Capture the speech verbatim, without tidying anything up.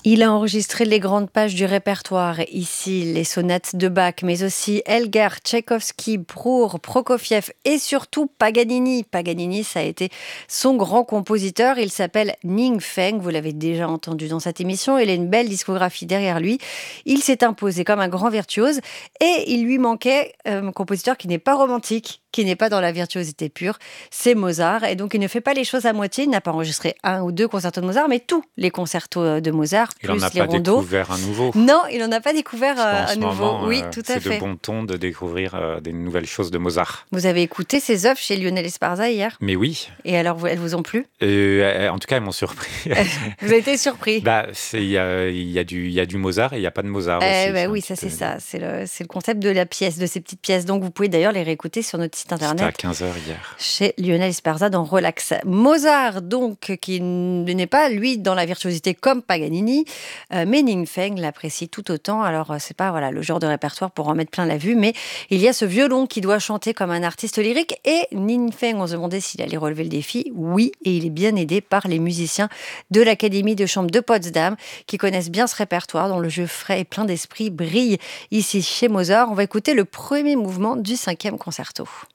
Il a enregistré les grandes pages du répertoire, ici les sonates de Bach, mais aussi Elgar, Tchaïkovski, Brour, Prokofiev et surtout Paganini. Paganini, ça a été son grand compositeur. Il s'appelle Ning Feng, vous l'avez déjà entendu dans cette émission. Il a une belle discographie derrière lui. Il s'est imposé comme un grand virtuose et il lui manquait un compositeur qui n'est pas romantique, qui n'est pas dans la virtuosité pure, c'est Mozart. Et donc, il ne fait pas les choses à moitié. Il n'a pas enregistré un ou deux concertos de Mozart, mais tous les concertos de Mozart, il plus en a les pas rondeaux. découvert un nouveau. Non, il n'en a pas découvert Parce qu'en un ce nouveau. moment, Oui, euh, tout à c'est fait. de bon ton de découvrir euh, des nouvelles choses de Mozart. Vous avez écouté ses œuvres chez Lionel Esparza hier? Mais oui. Et alors, vous- elles vous ont plu? Euh, en tout cas, elles m'ont surpris. Vous avez été surpris? Bah, c'est- il y a, il y a du, il y a du Mozart et il n'y a pas de Mozart Eh aussi. ben C'est un oui, petit ça peu- c'est ça. C'est le, c'est le concept de la pièce, de ces petites pièces. Donc, vous pouvez d'ailleurs les réécouter sur notre site C'était à internet. quinze heures hier. Chez Lionel Esparza dans Relax. Mozart, donc, qui n'est pas, lui, dans la virtuosité comme Paganini, euh, mais Ning Feng l'apprécie tout autant. Alors, euh, c'est pas voilà, le genre de répertoire pour en mettre plein la vue, mais il y a ce violon qui doit chanter comme un artiste lyrique. Et Ning Feng, on se demandait s'il allait relever le défi. Oui, et il est bien aidé par les musiciens de l'Académie de chant de Potsdam, qui connaissent bien ce répertoire, dont le jeu frais et plein d'esprit brille ici chez Mozart. On va écouter le premier mouvement du cinquième concerto.